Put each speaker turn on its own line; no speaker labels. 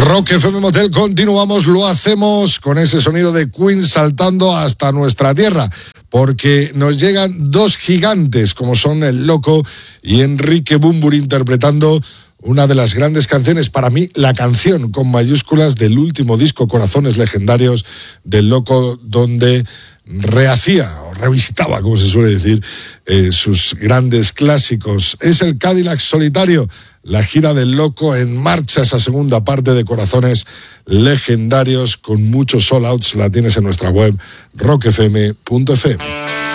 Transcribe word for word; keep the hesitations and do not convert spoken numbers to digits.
Rock F M Motel, continuamos, lo hacemos con ese sonido de Queen saltando hasta nuestra tierra, porque nos llegan dos gigantes como son El Loco y Enrique Bunbury interpretando una de las grandes canciones, para mí la canción con mayúsculas del último disco Corazones Legendarios del Loco, donde rehacía o revisitaba, como se suele decir, eh, sus grandes clásicos. Es el Cadillac Solitario, la gira del Loco, en marcha esa segunda parte de Corazones Legendarios con muchos sold outs. La tienes en nuestra web rock f m punto f m.